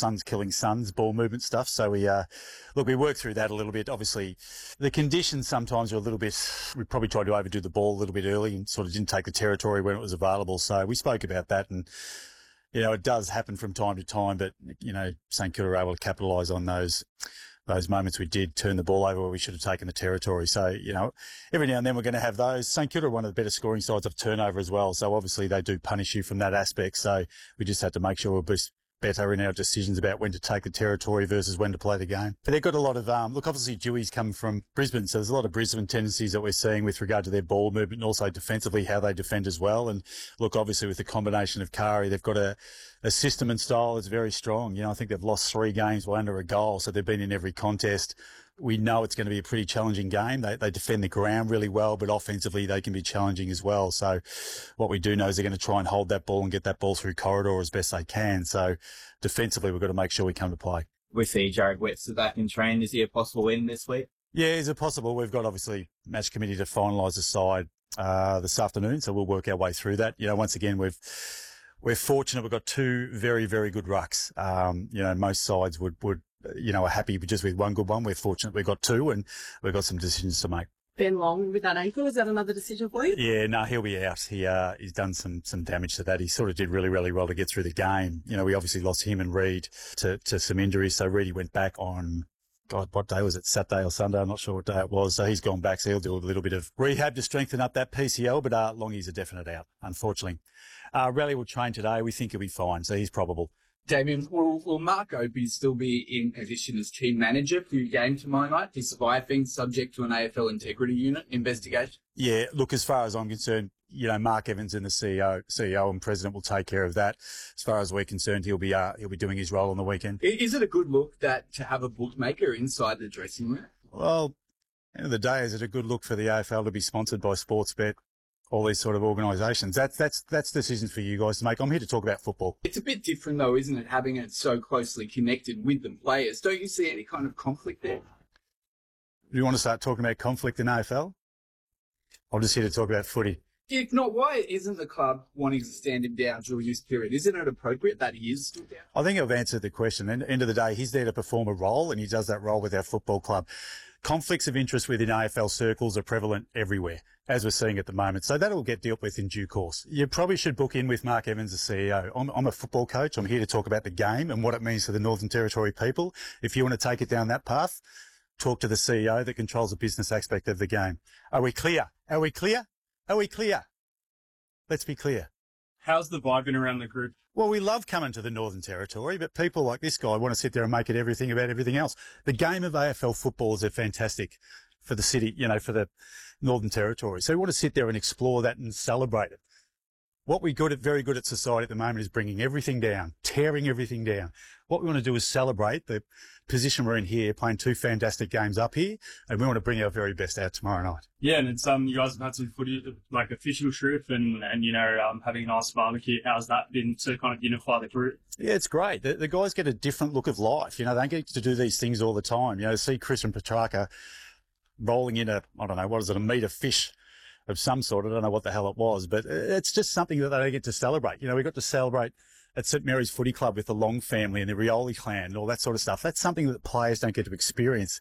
sons killing sons, ball movement stuff. So we worked through that a little bit. Obviously, the conditions sometimes are a little bit, we probably tried to overdo the ball a little bit early and sort of didn't take the territory when it was available. So we spoke about that, and, it does happen from time to time, but, St Kilda were able to capitalise on those moments. We did turn the ball over where we should have taken the territory. So, every now and then we're going to have those. St Kilda are one of the better scoring sides of turnover as well. So obviously they do punish you from that aspect. So we just have to make sure we're better in our decisions about when to take the territory versus when to play the game. But they've got a lot of, obviously Dewey's come from Brisbane. So there's a lot of Brisbane tendencies that we're seeing with regard to their ball movement and also defensively how they defend as well. And look, obviously with the combination of Kari, they've got a system and style that's very strong. I think they've lost 3 games by under a goal. So they've been in every contest. We know it's going to be a pretty challenging game. They defend the ground really well, but offensively they can be challenging as well. So what we do know is they're going to try and hold that ball and get that ball through corridor as best they can. So defensively, we've got to make sure we come to play. We see Jared Webster back in train. Is he a possible win this week? Yeah, is it possible? We've got obviously match committee to finalise the side this afternoon, so we'll work our way through that. Once again, we're fortunate we've got 2 very, very good rucks. Most sides would are happy just with one good one. We're fortunate we've got 2 and we've got some decisions to make. Ben Long with that ankle, is that another decision for you? Yeah, no, he'll be out. He's done some damage to that. He sort of did really, really well to get through the game. We obviously lost him and Reid to some injuries. So Reid went back on, God, what day was it? Saturday or Sunday? I'm not sure what day it was. So he's gone back. So he'll do a little bit of rehab to strengthen up that PCL, but Longie's a definite out, unfortunately. Raleigh will train today. We think he'll be fine. So he's probable. Damien, will Mark Opie still be in position as team manager for your game tomorrow night, despite being subject to an AFL integrity unit investigation? Yeah, look, as far as I'm concerned, Mark Evans and the CEO and president will take care of that. As far as we're concerned, he'll be doing his role on the weekend. Is it a good look to have a bookmaker inside the dressing room? Well, at the end of the day, is it a good look for the AFL to be sponsored by Sportsbet? All these sort of organisations. That's decisions for you guys to make. I'm here to talk about football. It's a bit different though, isn't it, having it so closely connected with the players? Don't you see any kind of conflict there? Do you want to start talking about conflict in AFL? I'm just here to talk about footy. If not, why isn't the club wanting to stand him down during this period? Isn't it appropriate that he is stood down? I think I've answered the question. At the end of the day, he's there to perform a role, and he does that role with our football club. Conflicts of interest within AFL circles are prevalent everywhere, as we're seeing at the moment. So that'll get dealt with in due course. You probably should book in with Mark Evans, the CEO. I'm a football coach. I'm here to talk about the game and what it means to the Northern Territory people. If you want to take it down that path, talk to the CEO that controls the business aspect of the game. Are we clear? Are we clear? Are we clear? Let's be clear. How's the vibe been around the group? Well, we love coming to the Northern Territory, but people like this guy want to sit there and make it everything about everything else. The game of AFL football is fantastic for the city, for the Northern Territory. So we want to sit there and explore that and celebrate it. What we're very good at society at the moment is bringing everything down, tearing everything down. What we want to do is celebrate the position we're in here, playing 2 fantastic games up here, and we want to bring our very best out tomorrow night. Yeah, and it's you guys have had some footy, like official trip and having a nice barbecue. How's that been to kind of unify the group? Yeah, it's great. The guys get a different look of life. They don't get to do these things all the time. See Chris and Petrarca rolling in a meat of fish of some sort. I don't know what the hell it was, but it's just something that they get to celebrate. We got to celebrate at St Mary's Footy Club with the Long family and the Rioli clan and all that sort of stuff. That's something that players don't get to experience,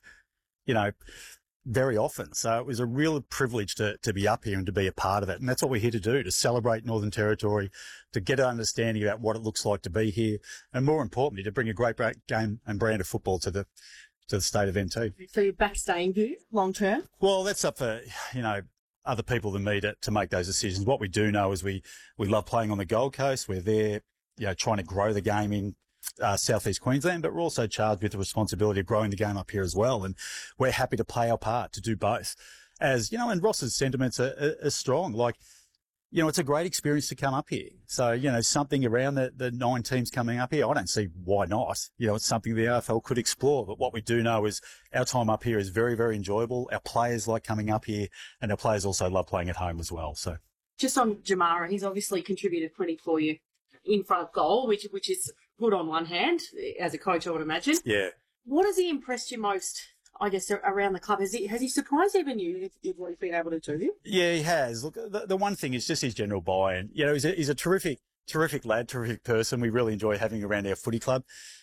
very often. So it was a real privilege to be up here and to be a part of it. And that's what we're here to do, to celebrate Northern Territory, to get an understanding about what it looks like to be here, and more importantly, to bring a great game and brand of football to the state of NT. So you're back staying here long term? Well, that's up for, other people than me to make those decisions. What we do know is we love playing on the Gold Coast. We're there, trying to grow the game in southeast Queensland, but we're also charged with the responsibility of growing the game up here as well. And we're happy to play our part to do both. As, and Ross's sentiments are strong. It's a great experience to come up here. So, something around the 9 teams coming up here, I don't see why not. It's something the AFL could explore. But what we do know is our time up here is very, very enjoyable. Our players like coming up here, and our players also love playing at home as well. So, just on Jamara, he's obviously contributed plenty for you in front of goal, which is good on one hand, as a coach, I would imagine. Yeah. What has he impressed you most, I guess, around the club? Has he surprised even you with what he's been able to do? Yeah, he has. Look, the one thing is just his general buy-in. He's a terrific lad, terrific person. We really enjoy having him around our footy club.